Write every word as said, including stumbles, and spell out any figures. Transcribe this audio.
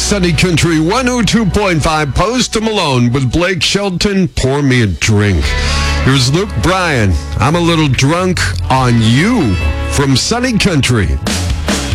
Sunny Country one oh two point five. Post Malone with Blake Shelton. Pour me a drink. Here's Luke Bryan. I'm a little drunk on you from Sunny Country.